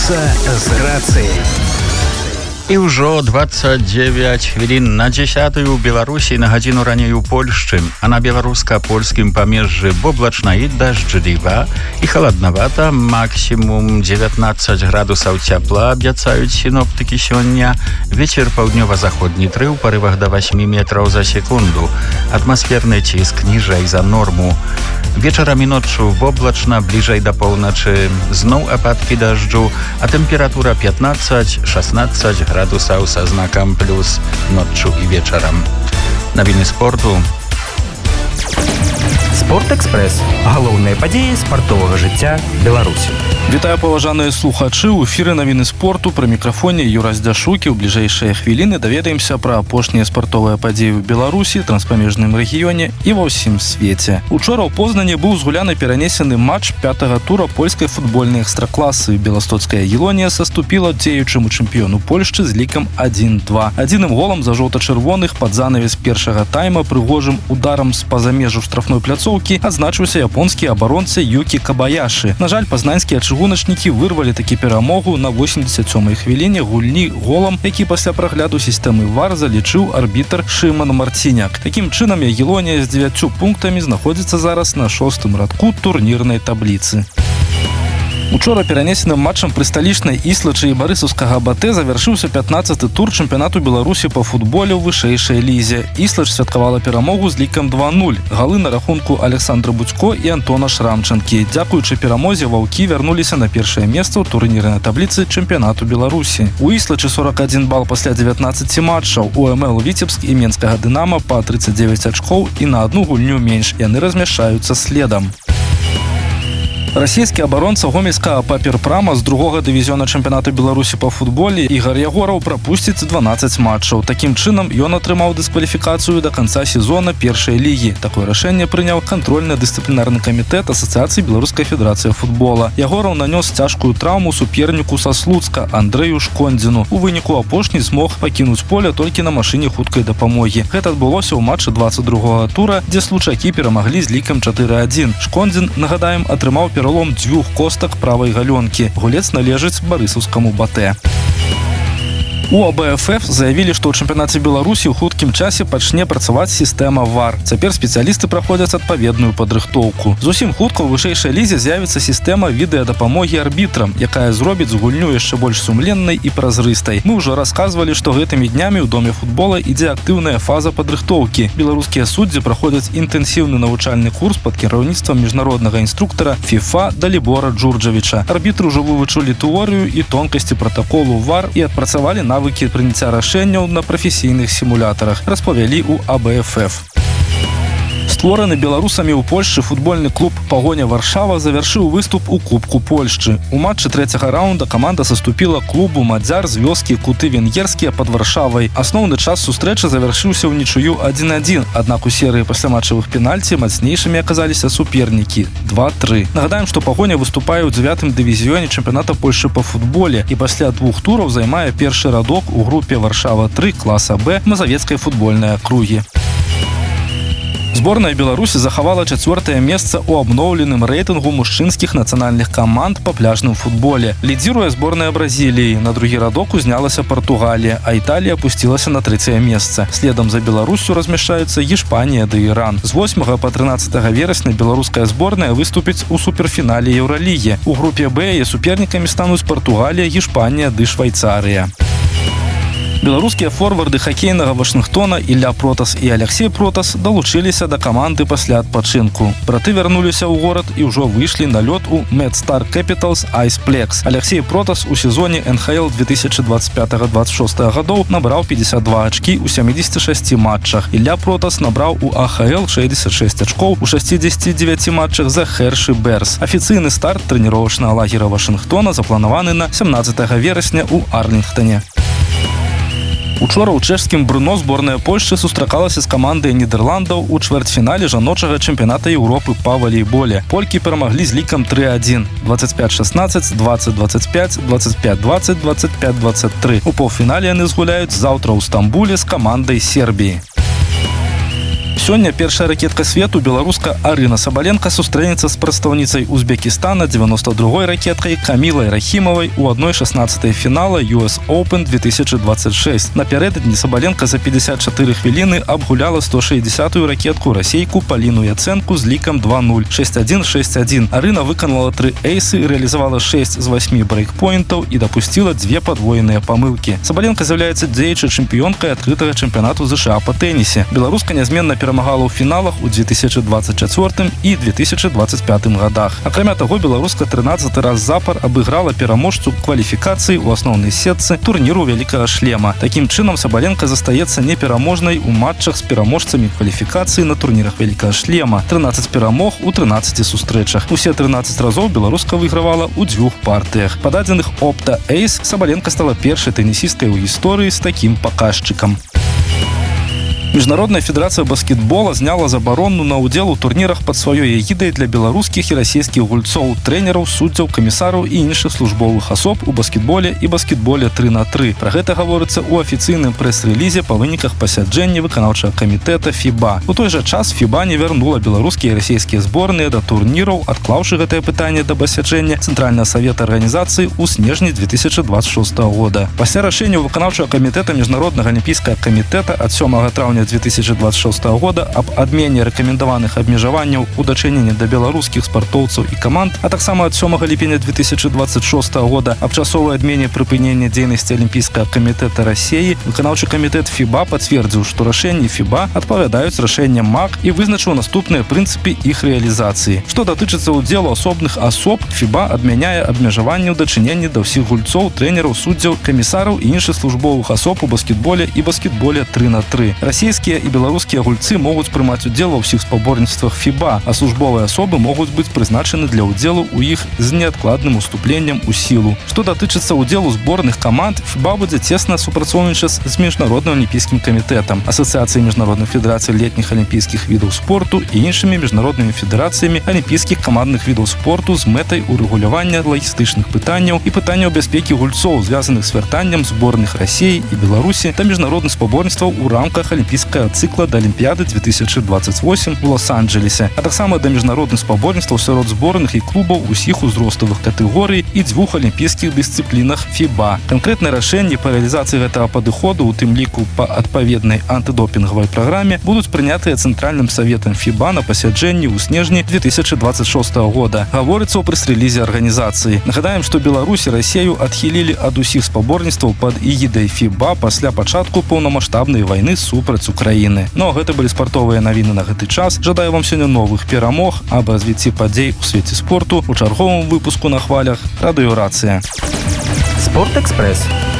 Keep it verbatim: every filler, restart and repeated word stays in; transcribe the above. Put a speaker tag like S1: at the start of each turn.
S1: Беларуса з грацыяй. І ўжо двадцать девять хвілін на дзесятую ў Беларусі, на гадзіну раней у Польшчы, а на беларуска-польскім памежжы воблачна і дажджліва і халаднавата, максімум дзевятнаццаць градусаў цяпла абяцаюць сіноптыкі сёння. Вецер паўднёва-заходні тры ў парывах да восьмі метраў за секунду. Атмасферны ціск ніжэй за норму. Вечарам і ноччу воблачна, бліжэй да поўначы зноў ападкі дажджу, а тэмпература пятнаццаць шестнадцать градусаў са знакам плюс ноччу і вечарам. Навіны спорту.
S2: Спортэкспрэс. Галоўныя падзеі спартовага жыцця Беларусі.
S3: Вітаю, паважаныя слухачы. У эфіры навіны спорту, пры мікрафоне Юра Здзяшукі. У бліжэйшыя хвіліны даведаемся пра апошнія спартовыя падзеі ў Беларусі, транспамежным рэгіёне і ва ўсім свеце. Учора ў Познані быў згуляны перанесены матч пятага тура польскай футбольнай экстракласы. Беластоцкая Елонія саступіла дзеючаму чэмпіёну Польшчы з лікам адзін два. Адзіным голам за жоўта-чырвоных пад занавес першага тайма прыгожым ударам з-па-за межу штрафной пляцоўкі адзначыўся японскі абаронца Юкі Кабаяшы. На жаль, пазнанскія чыгуначнікі вырвалі такі перамогу на восемьдесят сёмай хвіліне гульні голам, які пасля прагляду сістэмы вар залічыў арбітр Шыман Марціняк. Такім чынам, Елонія з дзевяццю пунктамі знаходзіцца зараз на шостым радку турнірнай табліцы. Учора перанесеным матчам пры сталічнай Іслачы і барысаўскага БТ завяршыўся пятнаццаты тур чэмпіянату Беларусі па футболе ў вышэйшай лізе. Іслач святкавала перамогу з лікам два нуль. Галы на рахунку Александра Будзько і Антона Шрамчанкі. Дзякуючы перамозе ваўкі вярнуліся на першае месца ў турнірнай табліцы чэмпіянату Беларусі. У Іслачы сорок адзін бал пасля дзевятнаццаці матчаў. У МЛ Віцебск і Менскага Дынама па тридцать девять ачкоў і на одну гульню менш. Яны размяшчаюцца следам. Расійскі абаронца гомельскага Паперпрама з другога дывізіёна чэмпіянату Беларусі па футболе Ігар Ягораў прапусціць дванаццаць матчаў. Такім чынам, ён атрымаў дыскваліфікацыю да канца сезона першай лігі. Такое рашэнне прыняў кантрольна-дысцыплінарны камітэт Асацыяцыі Беларускай федэрацыі футбола. Ягораў нанёс цяжкую траўму суперніку са Слуцка Андрэю Шкондзіну. У выніку апошні змог пакінуць поле толькі на машыне хуткай дапамогі. Гэта адбылося ў матчы двадцать другога тура, дзе случакі перамаглі з лікам чатыры адзін. Шкондзін, нагадаем, атрымаў пералом дзвюх костак правай галёнкі. Гулец належыць барысаўскаму БТ. У АБФФ заявілі, што ў чэмпіянаце Беларусі ў хуткім часе пачне працаваць сістэма вар. Цяпер спецыялісты праходзяць адпаведную падрыхтоўку. Зусім хутка ў вышэйшай лізе з'явіцца сістэма відэадапамогі арбітрам, якая зробіць гульню яшчэ больш сумленнай і празрыстай. Мы ўжо расказвалі, што гэтымі днямі ў доме футбола ідзе актыўная фаза падрыхтоўкі. Беларускія суддзі праходзяць інтэнсіўны навучальны курс пад кіраўніцтвам міжнароднага інструктара ФІФА Далібора Джурджавіча. Арбітры ўжо вывучылі тэорыю і тонкасці пратаколу вар і адпрацавалі на навыкі прыняцця рашэнняў на прафесійных сімулятарах, распавялі ў АБФФ. Створаны беларусамі ў Польшчы футбольны клуб «Пагоня Варшава» завяршыў выступ у Кубку Польшчы. У матчы трэцяга раунда каманда саступіла клубу «Мадзяр» з вёскі Куты Венгерскія пад Варшавай. Асноўны час сустрэчы завяршыўся ўнічыю адзін адзін, аднак у серыі пасляматчавых пенальці мацнейшымі аказаліся супернікі два тры. Нагадаем, што «Пагоня» выступае ў дзявятым дывізіёне чэмпіяната Польшчы па футболе і пасля двух тураў займае першы радок у групе «Варшава тры» класа Б Мазавецкай футбольнай акругі. Зборная Беларусі захавала чацвёртае месца ў абноўленым рэйтынгу мужчынскіх нацыянальных каманд па пляжным футболе. Лідзіруе зборная Бразіліі. На другі радок узнялася Партугалія, а Італія апусцілася на трэцяе месца. Следам за Беларусю размяшчаюцца Іспанія ды Іран. З восьмага па трынаццатае верасня беларуская зборная выступіць у суперфінале Еўралігі. У групе Б яе супернікамі стануць Партугалія, Іспанія ды Швайцарыя. Беларускія форварды хакейнага Вашынгтона Ілля Протас і Алексей Протас далучыліся да каманды пасля адпачынку. Браты вярнуліся ў горад і ўжо выйшлі на лёд у MedStar Capitals Iceplex. Алексей Протас у сезоне эн ха эл две тысячи двадцать пятого двадцать шестого гадоў набраў пятьдесят два ачкі ў семидесяти шести матчах. Ілля Протас набраў у а ха эл шестьдесят шесть ачкоў у шестидесяти девяти матчах за Hershey Bears. Афіцыйны старт трэніровачнага лагера Вашынгтона запланаваны на семнадцатага верасня ў Арлінгтоне. Учора ў чэшскім Бруно зборная Польшчы сустракалася з камандай Нідерландаў у чвэрцьфінале жаночага чэмпіяната Еўропы па валейболе. Полькі перамаглі з лікам тры адзін, двадцать пять шестнадцать, двадцать двадцать пять, двадцать пять двадцать, двадцать пять двадцать три. У паўфінале яны згуляюць заўтра ў Стамбуле з камандай Сербіі. Сёння першая ракетка свету беларуска Арына Сабаленко сустрэнецца з прадстаўніцай Узбекістана девяносто другой ракеткай Камілай Рахімавай у одной шестнадцатой фінала ю эс Open две тысячи двадцать шесть. Напярэдадні Сабаленко за пятьдесят четыре хвіліны абгуляла сто шестидесятую ракетку расейку Паліну Яцэнку з лікам два нуль, шесть один, шесть один. Арына выканала тры эйсы, реалізавала шесть з восьми брейкпоінтаў і дапусціла две падвоеныя памылкі. Сабаленко з'яўляецца дзеючай чэмпіёнкай адкрытага чэмпіянату ЗША па тэнісе. Беларуска нязменна перамагала ў фіналах у две тысячи двадцать четвёртым і две тысячи двадцать пятым годах. Акрамя таго, беларуска трынаццаты раз запар абыграла пераможцу кваліфікацыі ў асноўнай сетцы турніру вялікага шлема. Такім чынам Сабаленко застаецца непераможнай у матчах з пераможцамі кваліфікацыі на турнірах вялікага шлема. трынаццаць перамог у трынаццаці сустрэчах. Усе трынаццаць разоў беларуска выйгравала ў дзвюх партыях. Па дадзеных Opta Ace Сабаленко стала першай тэнісісткай у гісторыі з такім паказчыкам. Міжнародная федэрацыя баскетбола зняла забарону на ўдзел у турнірах пад сваёй эгідай для беларускіх і расійскіх гульцоў, трэнераў, суддзяў, камісараў і іншых службовых асоб у баскетболе і баскетболе тры на тры. Пра гэта гаворыцца ў афіцыйным прэс-рэлізе па выніках пасяджэння выканаўчага камітэта фіба. У той жа час фіба не вярнула беларускія і расійскія зборныя да турніраў, адклаўшы гэтае пытанне да пасяджэння Цэнтральнага савета арганізацыі ў снежні две тысячи двадцать шестого года. Пасля рашэння выканаўчага камітэта міжнароднага алімпійскага камітэта ад сёмага траўня две тысячи двадцать шестого года аб адмене рэкамендаваных абмежаванняў у дачыненні да беларускіх спартоўцаў і каманд, а таксама ад сёмага ліпеня две тысячи двадцать шестого года аб часовай адмене прыпынення дзейнасці алімпійскага камітэта Расіі, выканаўчы камітэт фіба пацвердзіў, што рашэнні фіба адпавядаюць рашэнням МАК і вызначыў наступныя прынцыпы іх рэалізацыі. Што датычыцца ўдзелу асобных асоб, фіба адмяняе абмежаванне ў дачыненні да ўсіх гульцоў, трэнераў, суддзяў, камісараў і іншых службовых асоб у баскетболе і баскетболе тры на тры. Расійскія і беларускія гульцы могуць прымаць удзел ва ўсіх спаборніцтвах фіба, а службовыя асобы могуць быць прызначаны для ўдзелу ў іх з неадкладным уступленнем у сілу. Што датычыцца ўдзелу зборных каманд, фіба будзе цесна супрацоўнічаць з міжнародным алімпійскім камітэтам, асацыяцыяй міжнародных федэрацый летніх алімпійскіх відаў спорту і іншымі міжнароднымі федэрацыямі алімпійскіх камандных відаў спорту з мэтай урэгулявання лагістычных пытанняў і пытанняў бяспекі гульцоў, звязаных з вяртаннем зборных Расіі і Беларусі да міжнародных спаборніцтваў у рамках алімпійскага цыкла да Алімпіяды две тысячи двадцать восемь у Лос-Анджелесе, а таксама да міжнародных спаборніцтваў сярод зборных і клубаў усіх узроставых катэгорый і дзвюх алімпійскіх дысцыплінах фіба. Канкрэтныя рашэнні па рэалізацыі гэтага падыходу, у тым ліку па адпаведнай антыдопінгавай праграме, будуць прынятыя Цэнтральным саветам фіба на пасяджэнні ў снежні две тысячи двадцать шестого года. Гаворыцца ў прэс-рэлізе арганізацыі. Нагадаем, што Беларусь і Расію адхілілі ад усіх спаборніцтваў пад эгідай фіба пасля пачатку паўнамаштабнай вайны супраць Украіны. Ну а гэта былі спартовыя навіны на гэты час. Жадаю вам сёння новых перамог аб развіцці падзей у свеце спорту у чарговым выпуску на хвалях Радыёрацыя.
S2: Спортэкспрэс.